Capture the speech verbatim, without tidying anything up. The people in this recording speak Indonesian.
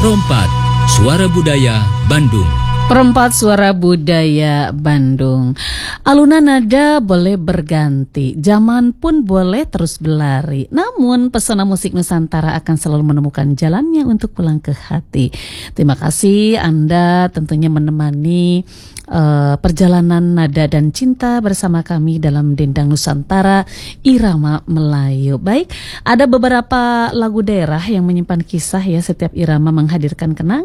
Perompat Suara Budaya Bandung. Perempat Suara Budaya Bandung. Alunan nada boleh berganti, zaman pun boleh terus berlari. Namun pesona musik Nusantara akan selalu menemukan jalannya untuk pulang ke hati. Terima kasih Anda tentunya menemani uh, perjalanan nada dan cinta bersama kami dalam Dendang Nusantara Irama Melayu. Baik, ada beberapa lagu daerah yang menyimpan kisah ya. Setiap irama menghadirkan kenangan